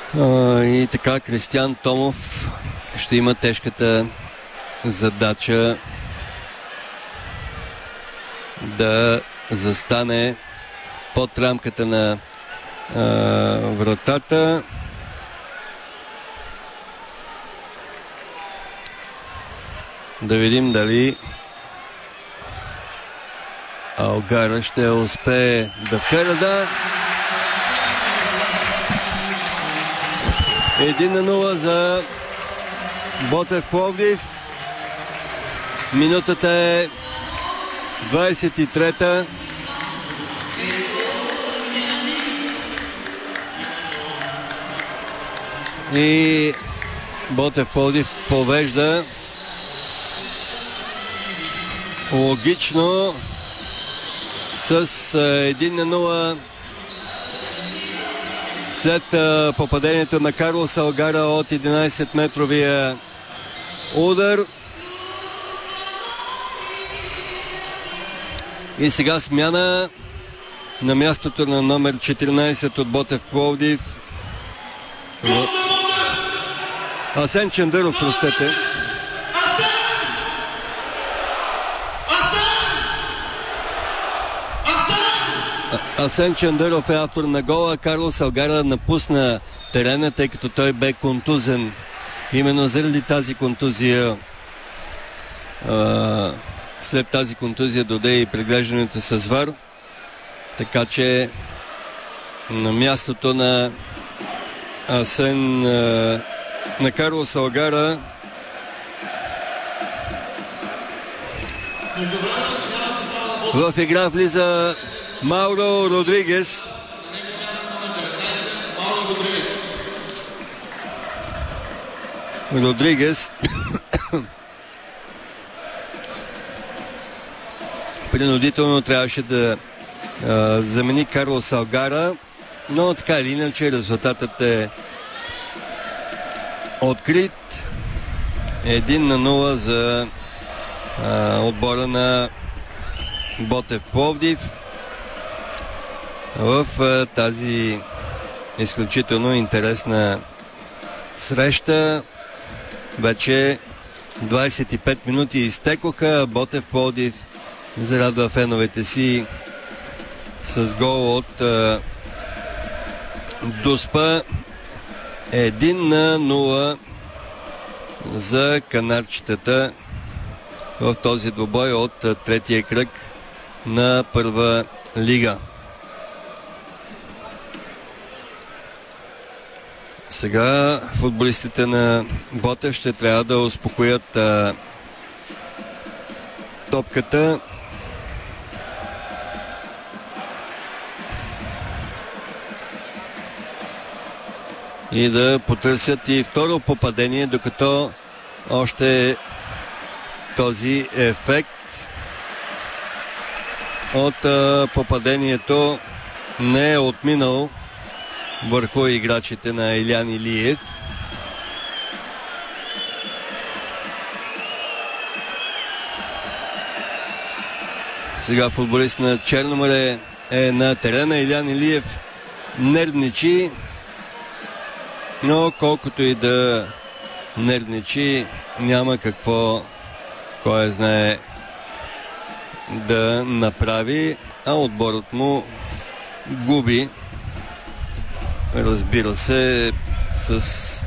И така Кристиян Томов ще има тежката задача да застане под рамката на вратата. Да видим дали Алгара ще успее да вкара. Да. 1-0 за Ботев Пловдив. Минутата е 23-та. И Ботев Пловдив повежда логично с 1-0 след попадението на Карлос Алгара от 11-метровия удар. И сега смяна на мястото на номер 14 от Ботев Пловдив. Асен Чандъров, простете. Асен Чандъров е автор на гола. Карлос Алгара напусна терена, тъй като той бе контузен. Именно заради тази контузия, след тази контузия дойде и преглеждането с ВАР. Така че на мястото на Асен, на Карлос Алгара, в игра влиза Мауро Родригес. Родригес принудително трябваше да замени Карлос Алгара, но така или иначе резултатът е открит. 1-0 за отбора на Ботев Пловдив в тази изключително интересна среща. Вече 25 минути изтекоха. Ботев Пловдив зарадва феновете си с гол от Дуспа. 1-0 за канарчетата в този двубой от третия кръг на първа лига. Сега футболистите на Ботев ще трябва да успокоят топката. И да потърсят и второ попадение, докато още този ефект от попадението не е отминал върху играчите на Илян Илиев. Сега футболист на Черноморе е на терена. Илян Илиев нервничи, но колкото и да нервничи, няма какво, кой знае, да направи, а отборът му губи, разбира се, с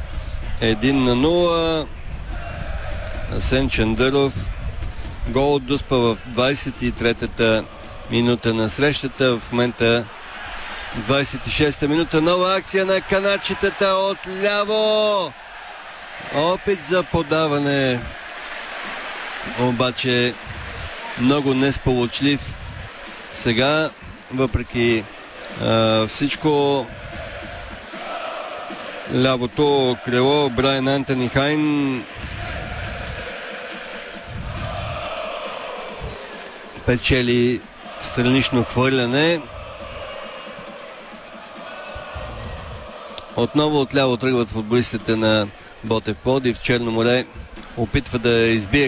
1-0. Асен Чандъров, гол от Дуспа в 23-та минута на срещата. В момента 26-та минута, нова акция на канадчетата от ляво. Опит за подаване, обаче много несполучлив. Сега, въпреки всичко, лявото крило, Брайан Антони Хайн печели странично хвърляне. Отново отляво тръгват футболистите на Ботев Пловдив. Черноморе опитва да избие